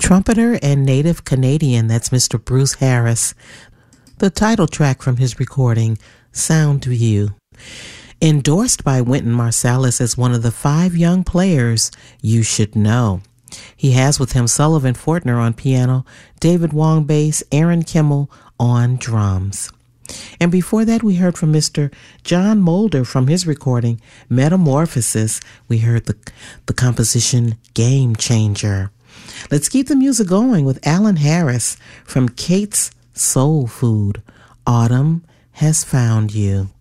Trumpeter and native Canadian, that's Mr. Bruce Harris. The title track from his recording, Sound View. Endorsed by Wynton Marsalis as one of the 5 young players you should know. He has with him Sullivan Fortner on piano, David Wong bass, Aaron Kimmel on drums. And before that, we heard from Mr. John Mulder from his recording, Metamorphosis. We heard the composition Game Changer. Let's keep the music going with Alan Harris from Kate's Soul Food. Autumn Has Found You.